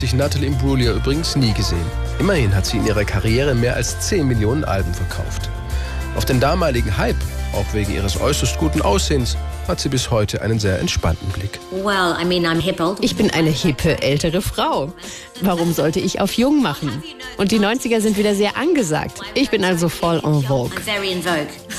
Sich Natalie Imbruglia übrigens nie gesehen. Immerhin hat sie in ihrer Karriere mehr als 10 Millionen Alben verkauft. Auf den damaligen Hype, auch wegen ihres äußerst guten Aussehens, hat sie bis heute einen sehr entspannten Blick. Ich bin eine hippe, ältere Frau. Warum sollte ich auf jung machen? Und die 90er sind wieder sehr angesagt. Ich bin also voll en vogue.